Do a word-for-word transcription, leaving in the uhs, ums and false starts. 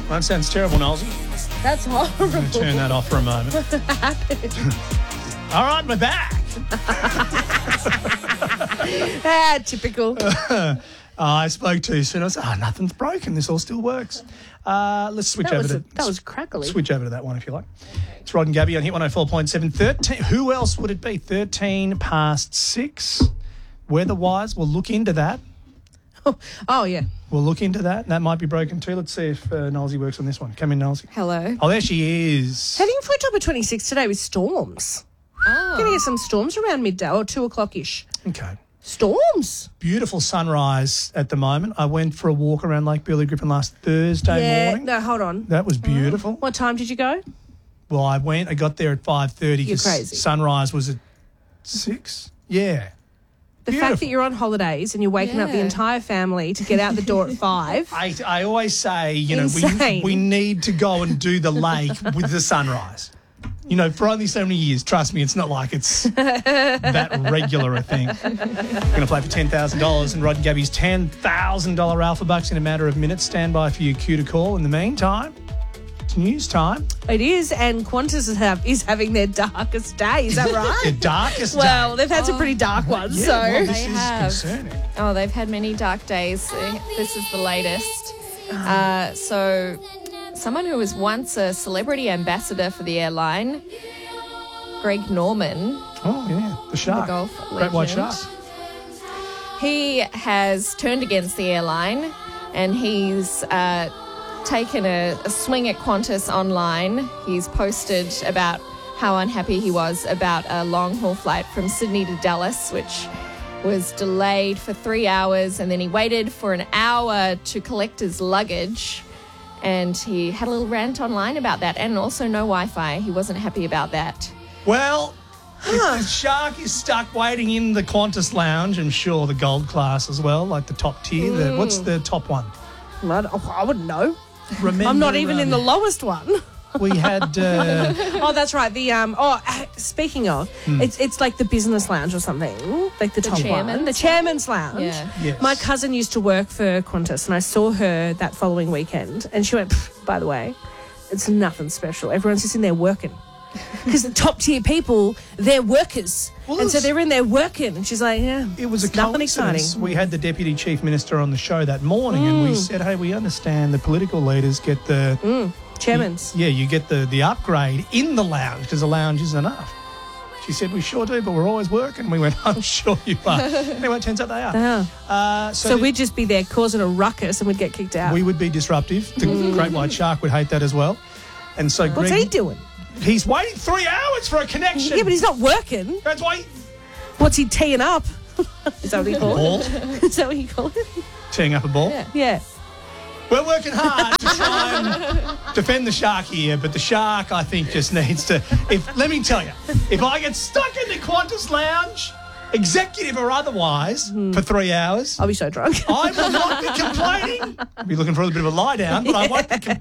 That sounds terrible, Nolsey. That's horrible. I'm going to turn that off for a moment. What happened? All right, we're back. Ah, typical. Uh, I spoke too soon. I said, oh, nothing's broken. This all still works. Uh, let's switch That over was, to a, that was crackly. Switch over to that one if you like. It's Rod and Gabby on Hit one oh four point seven. thirteen, who else would it be? thirteen past six. Weather-wise, we'll look into that. Oh, yeah. We'll look into that. That might be broken too. Let's see if uh, Nolsey works on this one. Come in, Nolsey. Hello. Oh, there she is. Heading for a top of twenty-six today with storms. Oh. Going to get some storms around midday or two o'clock-ish. Okay. Storms. Beautiful sunrise at the moment. I went for a walk around Lake Burley Griffin last Thursday yeah. morning. No, hold on. That was beautiful. What time did you go? Well, I went, I got there at five thirty You're because crazy. sunrise was at six. Yeah. The Beautiful. fact that you're on holidays and you're waking up the Yeah. entire family to get out the door at five. I, I always say, you know, we, Insane. we need to go and do the lake with the sunrise. You know, for only so many years, trust me, it's not like it's that regular a thing. We're going to play for ten thousand dollars and Rod and Gabby's ten thousand dollars Alpha Bucks in a matter of minutes. Stand by for your cue to call. In the meantime, it's news time. It is, and Qantas is, have, is having their darkest day. Is that The right? darkest Well, day. they've had some pretty dark ones, Yeah, so. well, this They is have. concerning. Oh, they've had many dark days. Uh, This is the latest. Uh, so, someone who was once a celebrity ambassador for the airline, Greg Norman, Oh, yeah, the shark. golf Great white legend. shark. he has turned against the airline and he's uh, taken a, a swing at Qantas online. He's posted about how unhappy he was about a long-haul flight from Sydney to Dallas, which was delayed for three hours, and then he waited for an hour to collect his luggage, and he had a little rant online about that, and also no Wi-Fi. He wasn't happy about that. Well, if the shark is stuck waiting in the Qantas lounge, I'm sure the gold class as well, like the top tier. The, what's the top one? I don't- I wouldn't know. Remember, I'm not even in the um, lowest one. We had... Uh, Oh, that's right. The um. Oh, uh, speaking of, it's it's like the business lounge or something, like the, top one, chairman's the chairman's lounge. Yeah. yes. My cousin used to work for Qantas, and I saw her that following weekend, and she went, "Pfft, by the way, it's nothing special. Everyone's just in there working." Because the top tier people, they're workers. Well, and so it's- they're in there working. And she's like, yeah, It was a it's nothing coincidence. exciting. We had the Deputy Chief Minister on the show that morning and we said, hey, we understand the political leaders get the... Chairman's. Yeah, you get the, the upgrade in the lounge because the lounge isn't enough. She said, we sure do, but we're always working. We went, I'm sure you are. Anyway, it turns out they are. Yeah. Uh, so So the- we'd just be there causing a ruckus and we'd get kicked out. we would be disruptive. The great white shark would hate that as well. And so What's Greg, he doing? he's waiting three hours for a connection. Yeah, but he's not working. That's why he... What's he teeing up? Is that what you call Ball. it? Is that what you call it? Teeing up a ball. Yeah. Yeah. We're working hard to try and defend the shark here, but the shark, I think, just needs to... If Let me tell you, if I get stuck in the Qantas lounge, executive or otherwise, for three hours, I'll be so drunk. I will not be complaining. I'll be looking for a little bit of a lie down, but I won't be complaining.